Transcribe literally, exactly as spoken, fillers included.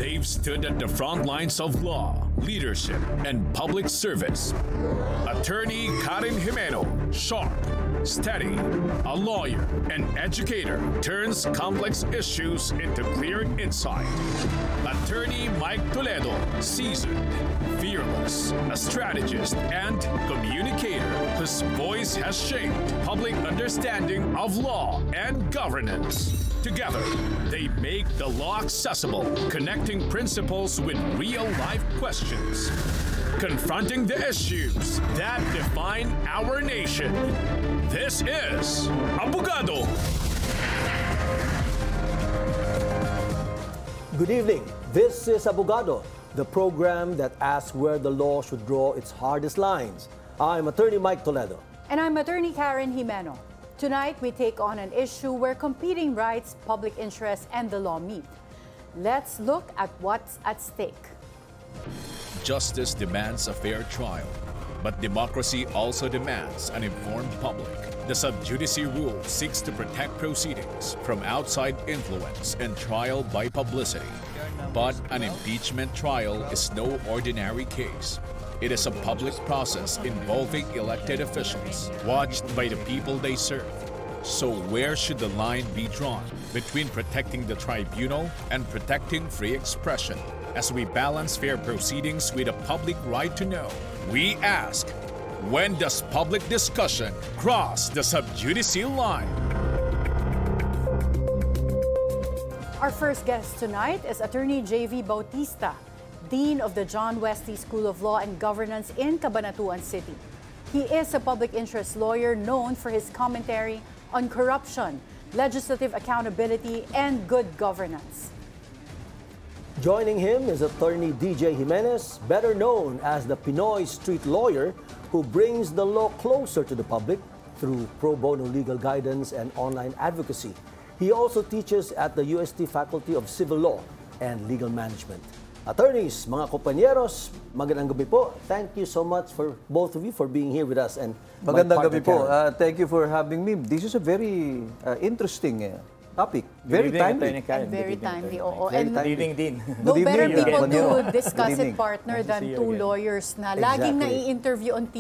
They've stood at the front lines of law, leadership, and public service. Attorney Karen Jimeno, sharp, steady, a lawyer, an educator, turns complex issues into clear insight. Attorney Mike Toledo, seasoned, fearless, a strategist and communicator whose voice has shaped public understanding of law and governance. Together, they make the law accessible, connecting principles with real-life questions, confronting the issues that define our nation. This is Abogado. Good evening. This is Abogado, the program that asks where the law should draw its hardest lines. I'm Attorney Mike Toledo. And I'm Attorney Karen Jimeno. Tonight, we take on an issue where competing rights, public interest, and the law meet. Let's look at what's at stake. Justice demands a fair trial, but democracy also demands an informed public. The sub judice rule seeks to protect proceedings from outside influence and trial by publicity. But an impeachment trial is no ordinary case. It is a public process involving elected officials, watched by the people they serve. So where should the line be drawn between protecting the tribunal and protecting free expression? As we balance fair proceedings with a public right to know, we ask, when does public discussion cross the sub judice line? Our first guest tonight is Attorney J V Bautista, Dean of the John Wesley School of Law and Governance in Cabanatuan City. He is a public interest lawyer known for his commentary on corruption, legislative accountability, and good governance. Joining him is Attorney D J Jimenez, better known as the Pinoy street lawyer who brings the law closer to the public through pro bono legal guidance and online advocacy. He also teaches at the U S T Faculty of Civil Law and Legal Management. Attorneys, mga compañeros, magandang gabi po. Thank you so much for both of you for being here with us. And magandang gabi po. Uh, thank you for having me. This is a very uh, interesting uh, topic. Very timely. And very timely. Oo. Very And timely. Good evening din. no Good better evening, people Panyo. to discuss Good it, evening. partner, Nice to than see you two again. lawyers na laging Exactly. nai-interview on T